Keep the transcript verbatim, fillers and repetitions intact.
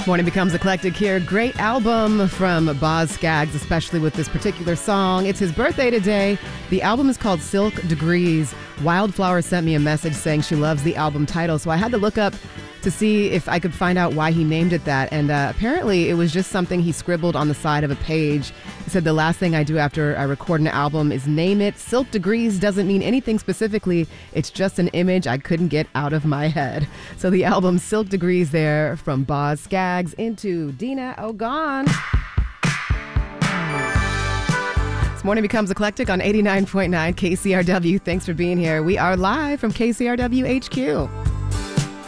Morning becomes eclectic here. Great album from Boz Scaggs, especially with this particular song. It's his birthday today. The album is called Silk Degrees. Wildflower sent me a message saying she loves the album title, so I had to look up to see if I could find out why he named it that. And uh, apparently it was just something he scribbled on the side of a page. He said, the last thing I do after I record an album is name it. Silk Degrees doesn't mean anything specifically. It's just an image I couldn't get out of my head. So the album Silk Degrees there from Boz Scaggs into Dina Ogon. This morning becomes eclectic on eighty-nine point nine K C R W. Thanks for being here. We are live from K C R W H Q.